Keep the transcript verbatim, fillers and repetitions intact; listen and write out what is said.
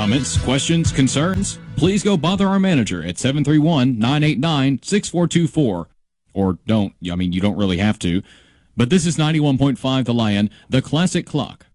comments, questions, concerns, please go bother our manager at seven three one, nine eight nine, six four two four. Or don't. I mean, you don't really have to. But this is ninety-one point five The Lion, the classic clock.